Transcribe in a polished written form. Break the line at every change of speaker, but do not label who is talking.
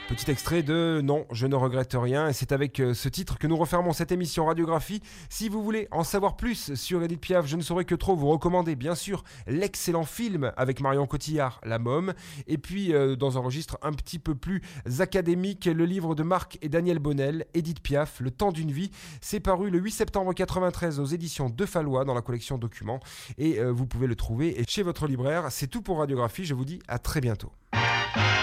Petit extrait de Non, je ne regrette rien, et c'est avec ce titre que nous refermons cette émission Radiographie. Si vous voulez en savoir plus sur Édith Piaf, je ne saurais que trop vous recommander, bien sûr, l'excellent film avec Marion Cotillard, La Môme, et puis dans un registre un petit peu plus académique, le livre de Marc et Daniel Bonnel, Édith Piaf, Le temps d'une vie. C'est paru le 8 septembre 93 aux éditions De Fallois dans la collection Documents, et vous pouvez le trouver chez votre libraire. C'est tout pour Radiographie, je vous dis à très bientôt.